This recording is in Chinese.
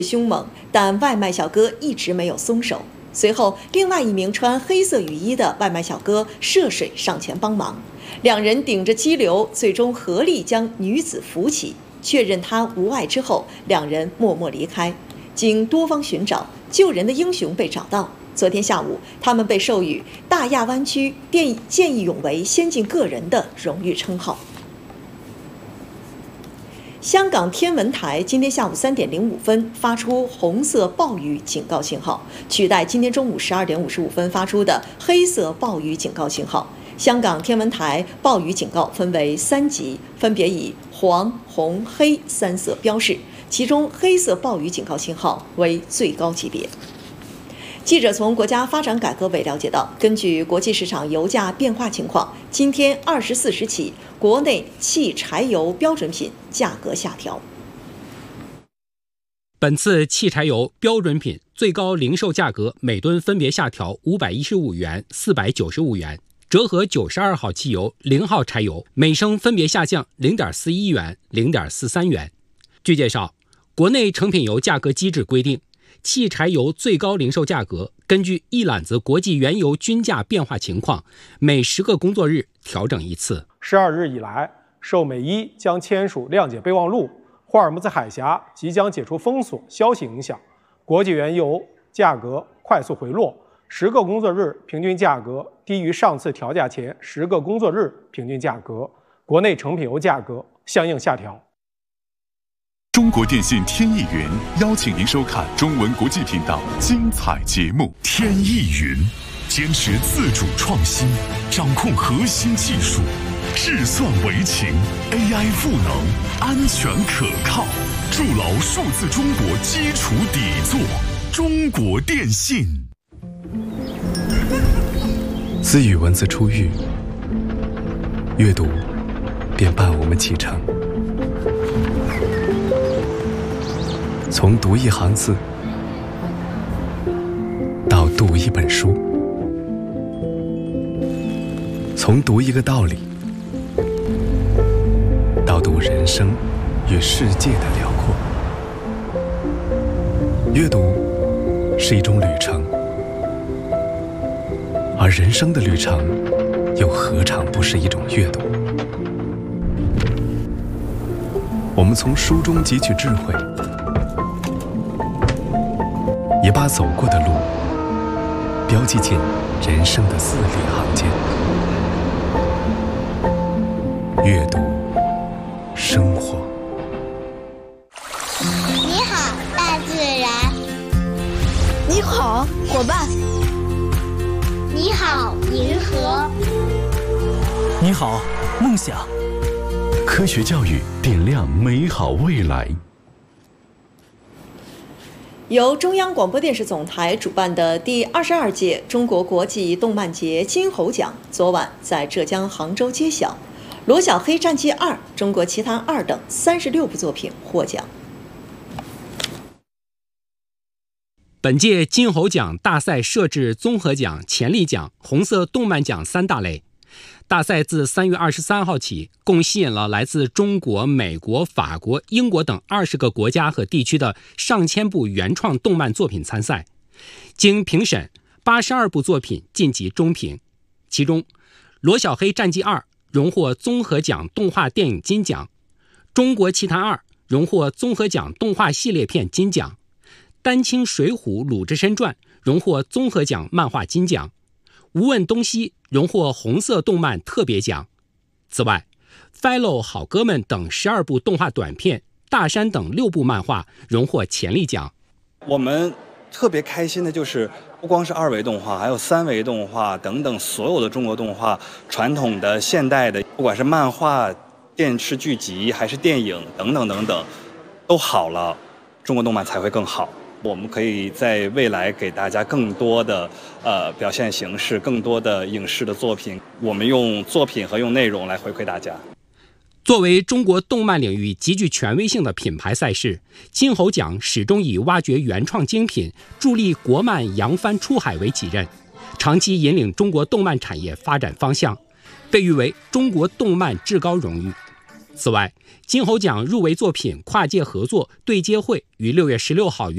凶猛，但外卖小哥一直没有松手。随后，另外一名穿黑色雨衣的外卖小哥涉水上前帮忙，两人顶着激流，最终合力将女子扶起，确认她无碍之后，两人默默离开。经多方寻找，救人的英雄被找到。昨天下午，他们被授予大亚湾区见义勇为先进个人的荣誉称号。香港天文台今天下午3点05分发出红色暴雨警告信号，取代今天中午12点55分发出的黑色暴雨警告信号。香港天文台暴雨警告分为3级，分别以黄、红、黑3色标示，其中黑色暴雨警告信号为最高级别。记者从国家发展改革委了解到，根据国际市场油价变化情况，今天24时起，国内汽柴油标准品价格下调。 本次汽柴油标准品最高零售价格每吨分别下调515元、495元，折合92号汽油、0号柴油每升分别下降0.41元、0.43元。据介绍，国内成品油价格机制规定，汽柴油最高零售价格根据一揽子国际原油均价变化情况，每10个工作日调整一次。 12日以来，受美伊将签署谅解备忘录、霍尔木兹海峡即将解除封锁消息影响，国际原油价格快速回落，10个工作日平均价格低于上次调价前10个工作日平均价格，国内成品油价格相应下调。 中国电信天翼云邀请您收看中文国际频道精彩节目。天翼云坚持自主创新，掌控核心技术，智算为情 ，AI 赋能，安全可靠，筑牢数字中国基础底座。中国电信。 自与文字初遇，阅读便伴我们启程。从读一行字到读一本书，从读一个道理到读人生与世界的辽阔。阅读是一种旅程，而人生的旅程又何尝不是一种阅读？我们从书中汲取智慧，也把走过的路标记进人生的字里行间。阅读生活。 你好，大自然。 你好，伙伴。 你好，银河。 你好，梦想。 科学教育点亮美好未来。 由中央广播电视总台主办的第22届中国国际动漫节金猴奖昨晚在浙江杭州揭晓，《罗小黑战记2》、《中国奇谭2》等36部作品获奖。 本届金猴奖大赛设置综合奖、潜力奖、红色动漫奖3大类。大赛自3月23号起，共吸引了来自中国、美国、法国、英国等20个国家和地区的上千部原创动漫作品参赛。经评审，82部作品晋级中评。其中，《罗小黑战记2》荣获综合奖动画电影金奖，《中国奇谭2》荣获综合奖动画系列片金奖，《丹青水浒鲁智深传》荣获综合奖漫画金奖，《无问东西》荣获红色动漫特别奖。此外，《Follow 好哥们》等12部动画短片，《大山》等6部漫画荣获潜力奖。 我们特别开心的就是，不光是2维动画，还有3维动画等等，所有的中国动画，传统的、现代的，不管是漫画、电视剧集还是电影等等等等，都好了，中国动漫才会更好。我们可以在未来给大家更多的表现形式，更多的影视的作品，我们用作品和用内容来回馈大家。 作为中国动漫领域极具权威性的品牌赛事，金猴奖始终以挖掘原创精品、助力国漫扬帆出海为己任，长期引领中国动漫产业发展方向，被誉为中国动漫至高荣誉。此外，金猴奖入围作品跨界合作对接会于6月16号